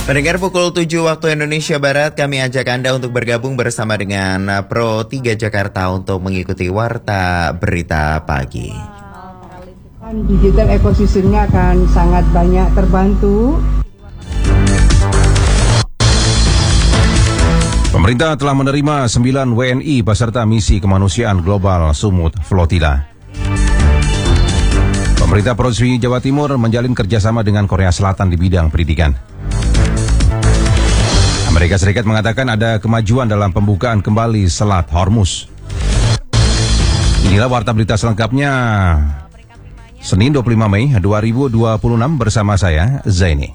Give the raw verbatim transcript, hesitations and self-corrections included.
Pendengar, pukul tujuh waktu Indonesia Barat, kami ajak Anda untuk bergabung bersama dengan Pro tiga Jakarta untuk mengikuti Warta Berita Pagi. Digital ekosistemnya akan sangat banyak terbantu. Pemerintah telah menerima sembilan W N I peserta misi kemanusiaan global Sumut Flotilla. Pemerintah Provinsi Jawa Timur menjalin kerjasama dengan Korea Selatan di bidang pendidikan. Amerika Serikat mengatakan ada kemajuan dalam pembukaan kembali Selat Hormuz. Inilah warta berita selengkapnya Senin dua puluh lima Mei dua ribu dua puluh enam bersama saya, Zaini.